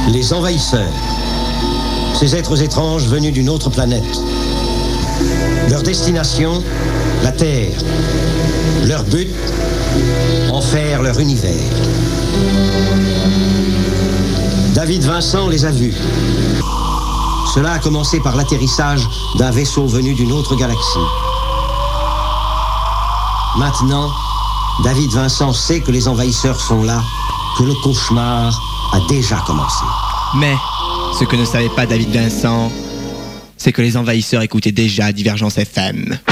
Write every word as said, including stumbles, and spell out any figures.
Les envahisseurs. Ces êtres étranges venus d'une autre planète. Leur destination, la Terre. Leur but, en faire leur univers. David Vincent les a vus. Cela a commencé par l'atterrissage d'un vaisseau venu d'une autre galaxie. Maintenant, David Vincent sait que les envahisseurs sont là, que le cauchemar a déjà commencé. Mais ce que ne savait pas David Vincent, c'est que les envahisseurs écoutaient déjà Divergence F M.